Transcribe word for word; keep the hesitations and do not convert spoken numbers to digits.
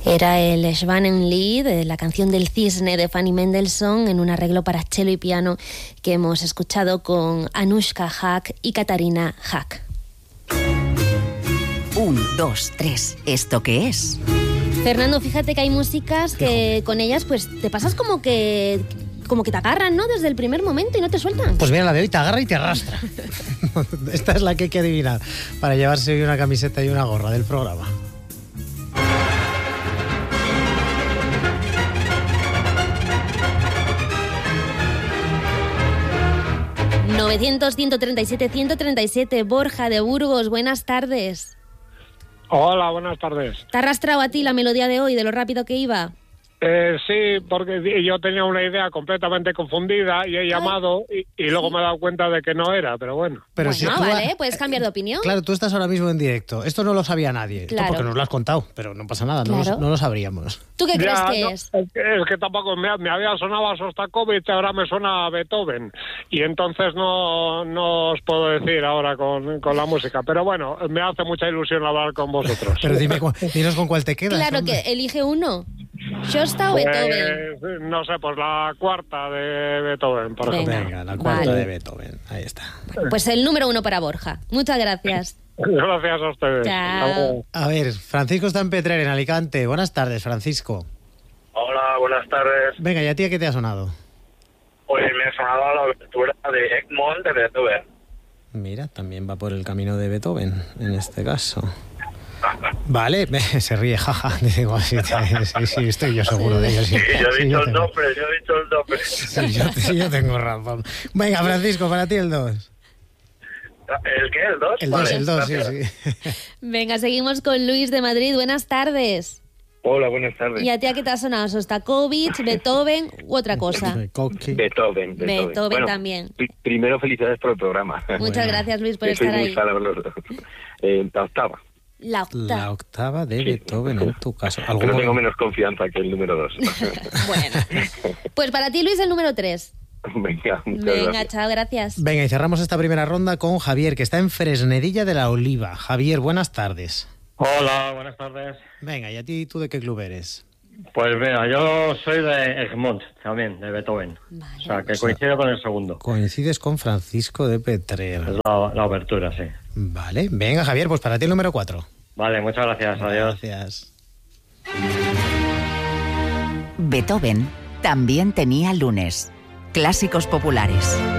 Era el Schwanenlied, la canción del cisne de Fanny Mendelssohn, en un arreglo para cello y piano que hemos escuchado con Anushka Hack y Katarina Hack. Un, dos, tres. ¿Esto qué es? Fernando, fíjate que hay músicas que con ellas pues te pasas como que... como que te agarran, ¿no? Desde el primer momento y no te sueltan. Pues mira, la de hoy te agarra y te arrastra. Esta es la que hay que adivinar para llevarse hoy una camiseta y una gorra del programa. novecientos, ciento treinta y siete, ciento treinta y siete. Borja de Burgos, buenas tardes. Hola, buenas tardes. ¿Te ha arrastrado a ti la melodía de hoy, de lo rápido que iba? Eh, sí, porque yo tenía una idea completamente confundida y he llamado y, y luego ¿sí? me he dado cuenta de que no era, pero bueno. Pero bueno, si tú vale, ha... puedes cambiar de opinión. Claro, tú estás ahora mismo en directo. Esto no lo sabía nadie. Claro. Esto porque nos lo has contado, pero no pasa nada, Claro. no, lo, no lo sabríamos. ¿Tú qué Ya, crees que no, es? Es que, es que tampoco me, me había sonado a Sostakovich, ahora me suena a Beethoven y entonces no, no os puedo decir ahora con, con la música, pero bueno, me hace mucha ilusión hablar con vosotros. Pero dime, dinos con cuál te quedas. Claro, hombre. que elige uno. ¿Shosta o Pues, Beethoven? no sé, pues la cuarta de Beethoven, por Venga. ejemplo. Venga, la cuarta Vale. de Beethoven. Ahí está. Bueno, pues el número uno para Borja. Muchas gracias. Gracias a ustedes. Chao. A ver, Francisco está en Petrer, en Alicante. Buenas tardes, Francisco. Hola, buenas tardes. Venga, ¿y a ti a qué te ha sonado? Pues me ha sonado la abertura de Egmont de Beethoven. Mira, también va por el camino de Beethoven, en este caso. Vale, se ríe, jaja. Digo, sí, sí, sí, estoy yo seguro de ello. Sí, Sí, yo he sí, dicho el tengo, nombre, yo he dicho el nombre. sí, yo, sí, yo tengo razón. Venga, Francisco, para ti el dos. ¿El qué? ¿El dos? El dos, Vale, el dos, sí, gracias. sí. Venga, seguimos con Luis de Madrid. Buenas tardes. Hola, buenas tardes. ¿Y a ti a qué te ha sonado? ¿Sostakovich, Beethoven u otra cosa? Coqui. Beethoven. Beethoven, Beethoven Bueno, también. pri- primero, felicidades por el programa. Muchas Bueno. gracias, Luis, por Que soy estar muy ahí. fan de los dos. Eh, la octava. La octava. La octava de Sí. Beethoven, en tu caso. ¿Algún Pero tengo momento? menos confianza que el número dos. Bueno. Pues para ti, Luis, el número tres. Venga, muchas Venga, gracias. chao, gracias. Venga, y cerramos esta primera ronda con Javier, que está en Fresnedilla de la Oliva. Javier, buenas tardes. Hola, buenas tardes. Venga, ¿y a ti tú de qué club eres? Pues mira, yo soy de Egmont, también, de Beethoven. Vale. O sea, que coincido con el segundo. Coincides con Francisco de Petrer. Es la, la abertura, sí. Vale, venga, Javier, pues para ti el número cuatro. Vale, muchas gracias. Adiós. Gracias. Beethoven también tenía lunes. Clásicos populares.